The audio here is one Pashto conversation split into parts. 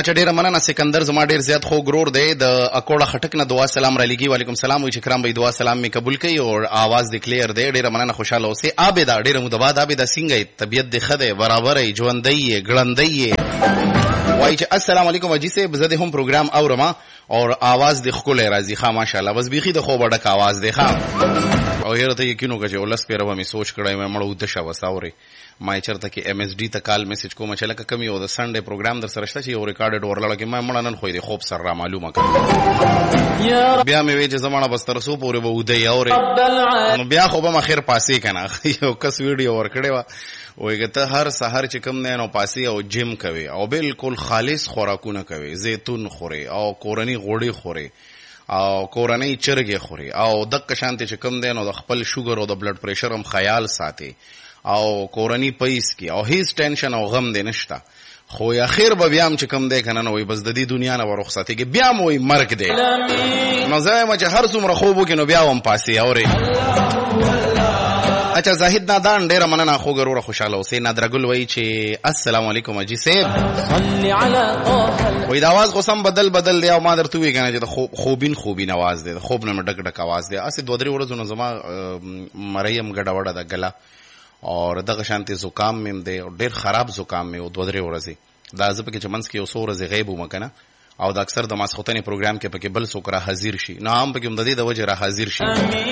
اچھا ډیره مننه سکندر زما ډیر زیات خو ګرور دی د اکوړه خټک نه دعا سلام را لګي. وعلیکم السلام وی چې کرام به دعا سلام می قبول کړي او आवाज دی کلیر دی. ډیره مننه خوشاله اوسئ. عابده ډیره مدباد عابده څنګه طبيعت دی خده برابر ای ژوندۍ ګړندۍ وای چې السلام علیکم اجي سے زده هم پروګرام اورما اور आवाज دی خله راځي ښا ماشاءالله بس بيخي د خو بډک आवाज دی ښا او یره ته یقینو کچې ولس پیرو می سوچ کړای مې مړو د شاو وساوري ما چرته کې ام اس ډي ته کال میسج کوم چې لکه کمی او د سنډي پروګرام در سره شته چې یو ریکارډډ ورلړ کې ما مړنن خو دې خوب سره را معلومه کړ بیا مې وی چې زمانہ بس تر سو پورې به ودی اوري نو بیا خو به مخیر پاسې کنه یو کس ویډیو ور کړی و وایي ته هر سحر چې کم نه نو پاسې او جیم کوي او بالکل خالص خوراکونه کوي زیتون خوري او کورنی غوړي خوري او کورنی چرګي خوري او دغه شانتي چې کم دی نو د خپل شوګر او د بلډ پریشر هم خیال ساتي او کورنی پیس کی او هیڅ ټینشن او غم دی نشتا خو اخر به بیا هم چې کم دی کنه نو وای بس د دې دنیا نه ورخصتي کې بیا مو مرګ دی نو زما چې هر څومره خوب وکړو بیا هم پاسي اوري. اچھا زاهد نادان ډیره مننه خو ګروره خوشاله اوسئ. نادرګل وای چې السلام علیکم اجي صاحب وای دا आवाज خو سم بدل دی او ما درته وی کنه چې خوبین आवाज دی خوب نه ډک ډک आवाज دی اسه دوه درې ورځې نو زما مریم ګډه وړه د غلا اور دغه شانتي زکام مم دی او ډیر خراب زکام مې او دوه درې ورځې دا زه پکې چې منځ کې یو څو ورځې غیب وم کنه او د اکثر د ماسختنې پروګرام کې پکې بل څوک را حاضر شي نه هم پکې مددي د وجه را حاضر شي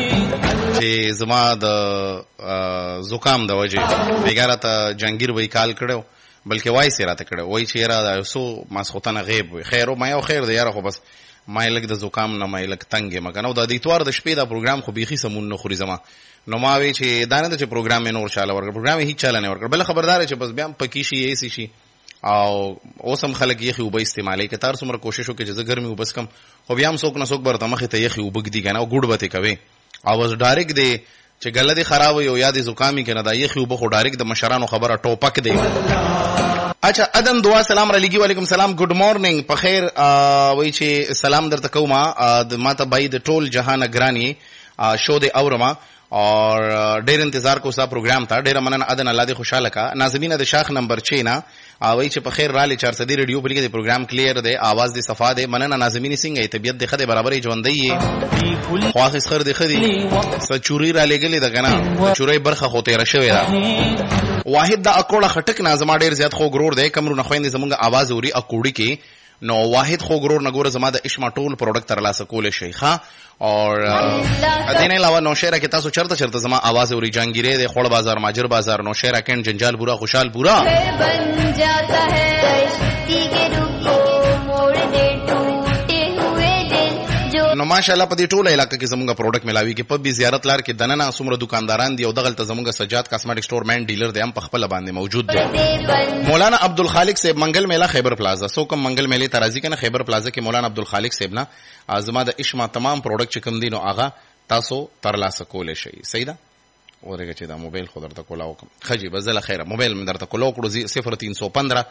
چې زما د زکام د وجه بیګاره ته جنگیر وای کال کړو بلکې وای سي راته کړو وای چې را سو ماسختنه غیب وي خیر او ما یو خیر دی یاره خو بس ما لګ د زکام نه ما لګ تنګ مګنو د دې توار د شپې دا پروګرام خو بيخي سمون نه خوري زما نو ما وی چې دانه چې پروګرام نور چاله ورکړ پروګرام هیڅ چاله نه ورکړ بل خبردار چې بس بیا پکې شي ایسی شي او اوسم خلک یې خو به استعمالي کې تر څومره کوشش وکړي چې ګرمي وبس کم خو بیا هم څوک نه څوک برته مخه ته یې خو وبګدي کنه او ګډ بته کوي او بس ډایرک دی چې ګله دي خراب یو یادې زکامي کنه دا یې خو به خو ډایرک د مشرانو خبره ټوپک دی. اچھا ادم دعا سلام را لګي. وعلیکم السلام ګډ مورنینګ په خیر وای چې سلام درته کومه ماته بای د ټول جهان ګرانی شو د اورما اور ډیر انتظار کو سا پروګرام تا ډیر مننه ادن الله دې خوشاله کا. ناظمین د شاخ نمبر 6 نا وای چې په خیر را لې 400 ریډیو په لګي د پروګرام کلیر دی आवाज دې صفا دی مننه ناظمین څنګه طبيعت دې خده برابرې ژوندۍ خواخ خر دې خدي سچوري را لګلې د غنا چوري برخه خو تیر شوی دا واحد د اکوړه خټک نازما ډیر زیات خو ګرور دی کمرو نخويندې زمونږ आवाज اوري اکوړي کې نو واحد خو ګرور نګور زما د اشما ټول پروډکټ تر لاسه کول شي ښا اور ادینه علاوه نو شهر کې تاسو چرته زما आवाज اوري جانګيره د خړ بازار ماجر بازار نو شهر کین جنجال پورا خوشحال پورا بن جاتا ہے کشتی کے رخ کو موڑ دے ټوټه ہوئے دل جو نو ماشاءالله په دې ټوله علاقې کې زموږه پروډکټ ملاوي کې په بي زیارت لار کې دننه سمره دکانداران دي او دغه ته زموږه سجاد کاسمیټک سٹور مین ډیلر دی هم په خپل باندې موجود دی. مولانا عبدالخالق صاحب منګل میله خیبر پلازا سو کوم منګل میله ترازی کنه خیبر پلازا کې مولانا عبدالخالق صاحب نه ازما د اشما تمام پروډکټ چې کوم دي نو هغه تاسو تر لاسه کول شي. صحیح ده ورګه چې دا موبایل خو درته کولاو کوم خجی بزله خیره موبایل من درته کولاو کړو 0315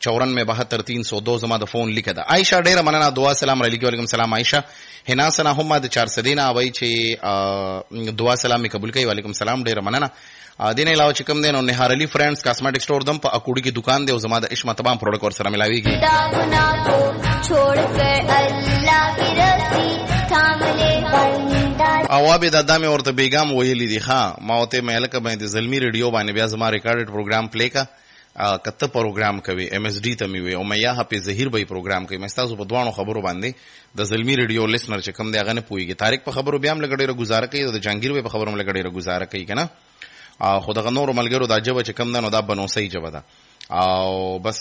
94 زما د فون لیکه ده. عائشہ ډیره مننه دعا سلام علیکم. وعلیکم السلام عائشہ. حنا سنا هم د 400 دینا وای چې دعا سلام می قبول کړي. وعلیکم السلام ډیره مننه. دینه علاوه چې کوم دینو نهار علی فرندز کاسمیټک سٹور دم په اکوړي کې دکان دی او زما د اشما تمام پروډکټ ور سره ملاويږي. او ابي د دامه ورته بیګام ویلې دي ها ما وته ملک باندې زلمی ریډیو باندې بیا زما ریکارډډ پروګرام پلی کا کته پروګرام کوي ام اس ډي ته می وي او میا په ظهیر به پروګرام کوي مې تاسو په دوانو خبرو باندې د زلمی ریډیو لیسنر چې کوم دی هغه نه پويږي تاریخ په خبرو بیا هم لګړې گزاره کوي د جنگیر په خبرو لګړې گزاره کوي کنه خدغه نور ملګرو دا جوه چې کم ده نو دا بنوسي جوه ده او بس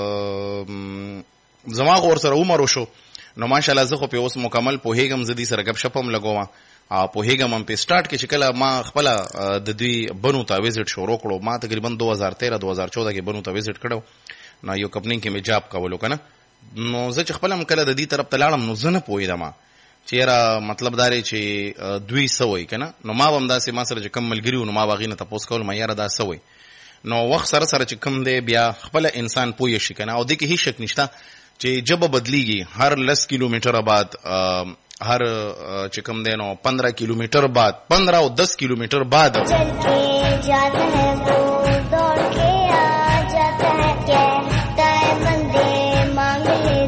زما غور سره عمر وشو نو ماشاءالله زه خو په اوس مکمل پوهیګم زدي سره غب شپم لګوم پوهیګم هم په سٹارټ کې شکل ما خپل د دوی بنو ته وزټ شروع کړو ما تقریبا 2013 2014 کې بنو ته وزټ کړو نو یو کمپنی کې مې جاب کولو کنه نو زه خپل هم کله د دې طرف ته لاړم نو زه نه پوهیدم چیرې مطلب داري چې دوی سوي کنه نو ما هم داسې ما سره چې کم ملګریو نو ما واغینه تاسو کول ما یاره دا سوي نو وخت سره سره چې کم دی بیا خپل انسان پوي شي کنه او د کې هیڅ شک نشته چې جب بدلیږي هر 10 کیلومتر بعد هر چې کم دی نو 15 کیلومتر بعد 15 او 10 کیلومتر بعد چل کے جاتا ہے وہ دوڑ کے آ جاتا ہے کہتا ہے بندے مانگ لے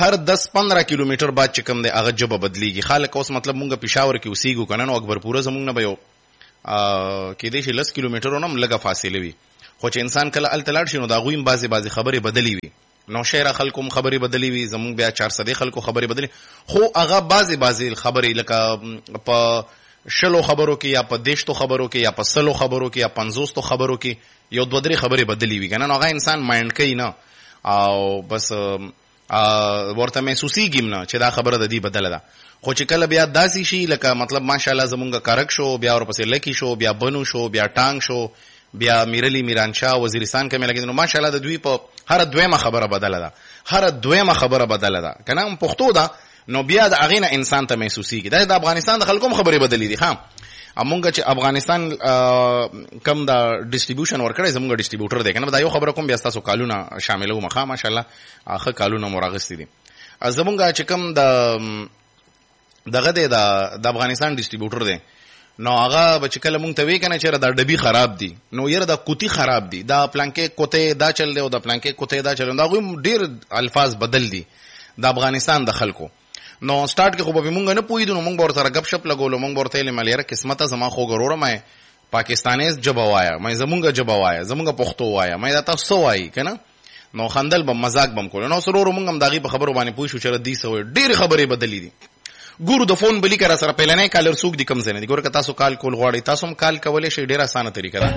هر 10-15 کیلومتر بعد چې کوم دی هغه جبه بدلیږي. خلک اوس مطلب مونږ پېښور کې اوسېږو که نه، نو اکبرپوره زمونږ نه به یو کېدای شي 10 کیلومترونه هم لږه فاصله وي، خو چې انسان کله هلته لاړ شي نو د هغوی هم بعضې خبرې بدلې وي. نوشهره خلکو هم خبرې بدلې وي، زمونږ بیا 400 خلکو خبرې بدلې، خو هغه بعضې خبرې لکه په 20 خبرو کې یا په 10 خبرو کې یا په 100 خبرو کې یا 50 خبرو کې یو 2-3 خبرې بدلې وي که نه، نو هغه انسان مایند کوي نه او بس ورته محسوسېږي نه چې دا خبره د دې بدله ده. خو چې کله بیا داسې شي لکه مطلب ماشاءالله زمونږ کارک شو، بیا ورپسې لکی شو، بیا بنو شو، بیا ټانګ شو، بیا میرلی میرانشاه وزیرستان کې مې لګېدل، نو ماشاءالله د دوی په هره دویمه خبره بدله ده، هره دویمه خبره بدله ده که نه پښتو ده، نو بیا د هغې نه انسان ته محسوسېږي. دا د افغانستان د خلکو هم خبرې بدلې دي. ښه مونږ چې افغانستان کم د ډسټریبیوشن ورکړی زمونږ ډسټریبیوټر دی که نه، دا یو خبره کوم بیا ستاسو کالونه شاملوم. ښه ماشاءالله ښه کالونه مو راغستې دي. زمونږ چې کوم دغه دی د افغانستان ډسټریبیوټر دی، نو هغه به چې کله مونږ ته وی که نه چېره دا ډبي خراب دي، نو یاره دا کوتي خراب دي، دا پلانکې کوتی دا چل دی او دا پلانکې کوتی دا چل دی، دا هغوی ډېر الفاظ بدل دي د افغانستان د خلکو. نو سٹارټ کې خو به مونږ نه پوهېدو، نو مونږ به ورسره ګپ شپ لګولو، مونږ به ورته ویلې مل یاره قسمته زما خو ګروره مې پاکستانیز ژبه وایه، مې زمونږ ژبه وایه، زمونږ پښتو وایه، مې دا تاسو څه وایي که نه، نو خندل به مزاق به م کولو. نو سره ورو مونږ هم د هغې په خبرو باندې پوه شو چې دوی څه وایي. ډېرې خبرې بدلې دي. ګورو د فون بلی که را سره پهلنی کالر څوک دي کوم ځای نه دي. ګوره که تاسو کال کول غواړئ تاسو هم کال کولی شئ، ډېره اسانه طریقه ده.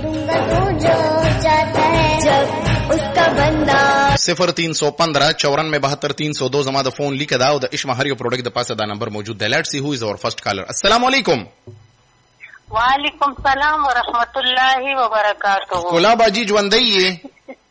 0315-94-72 زما د فون لیکه ده او د عشق هر یو پروډکټ د پاسه دا نمبر موجود دی. لیټس سی هو از اور فرست کالر. السلام علیکم. وعلیکم السلام ورحمت الله وبرکاتہ. کولا باجی ژوندۍ یې؟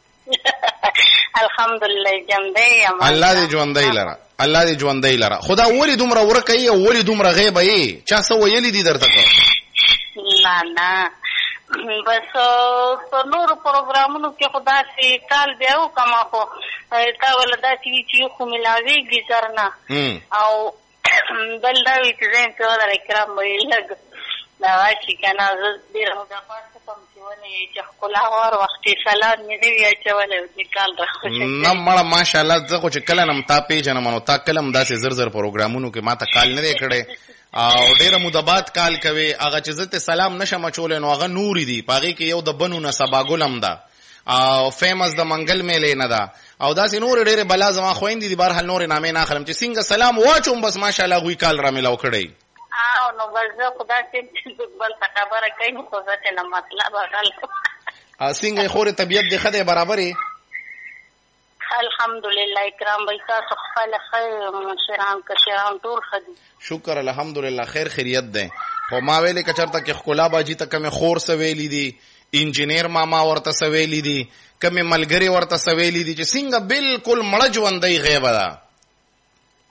الحمدلله ژوندۍ یم. الله دې ژوندۍ لره، الله دې ژوندۍ لره. خدا ولې دومره ورکه یې او ولې دومره غیبه یې؟ چا څه ویلي دي درته که؟ نه بس په نورو پروګرامونو کې خو داسې کال بیا وکړم، خو تا وله داسې وي چې یو خو ملاوېږي زر نه، او بل دا وي چې زه یم صحابه کرام به یې لږ دغه شي که نه، زه ډېره مدافعات وکړم چې ونې چې ښکلا وار وختي سلام مې نه وي اچولی او دې کال را خوشحالي. نه مړه ماشاءالله زه خو چې کله نه م تا پېژنم نو تا کله هم داسې زر زر پروګرامونو کې ما ته کال نه دی کړی او ډېره مدبات کال کوي. هغه چې زه ته سلام نشم اچولی نو هغه نورې دي، په هغې کې یو د بنو نه سباګل هم ده او فیمس د منګل میلې نه ده او داسې نورې ډېرې بلا زما خویندې دي. بهرحال نورې نامې نه اخلم چې څنګه سلام واچوم بس ماشاءالله هغوی کال را میلاو کړی. نو بس زه خو داسې بل څه خبره کوي خو زه ترې نه مطلب اخلم. څنګه یې خورې طبیعت دې ښه دی برابر یې؟ الحمدلله اکرام بھائی تاسو خپل خیر مشران کشران ټول ښه دي؟ شکر الحمدلله خیر خیریت دی. خو ما ویلې که چېرته کې ښکلا باجي ته کمې خور څه ویلي دي، انجینیر ماما ورته څه ویلي دي، کمې ملګرې ورته څه ویلي دي چې څنګه بلکل مړه ژوندۍ غیبه ده.